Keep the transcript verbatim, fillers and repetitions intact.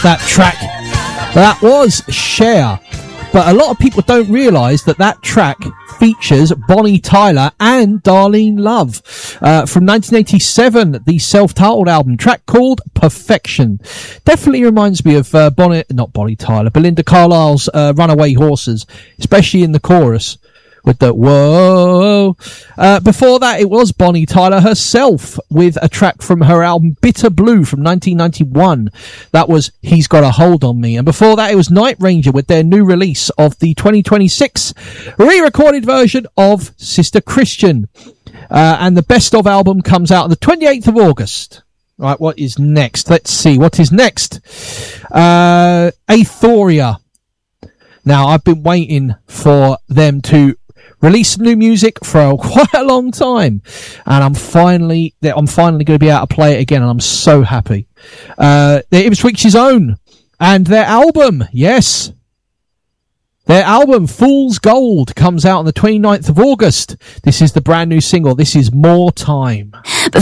That track, that was Cher, but a lot of people don't realise that that track features Bonnie Tyler and Darlene Love uh, from nineteen eighty-seven, the self-titled album, track called Perfection. Definitely reminds me of uh, Bonnie, not Bonnie Tyler, Belinda Carlisle's uh, Runaway Horses, especially in the chorus with the whoa. Uh, before that, it was Bonnie Tyler herself with a track from her album Bitter Blue from nineteen ninety-one. That was He's Got a Hold on Me. And before that, it was Night Ranger with their new release of the twenty twenty-six re-recorded version of Sister Christian. Uh, and the Best Of album comes out on the twenty-eighth of August. Right, what is next? Let's see. What is next? Uh, Aethoria. Now, I've been waiting for them to release some new music for quite a long time, and I'm finally I'm finally going to be able to play it again, and I'm so happy. Uh, they're Ipswich's own, and their album, yes, their album Fool's Gold comes out on the twenty-ninth of August. This is the brand new single. This is More Time.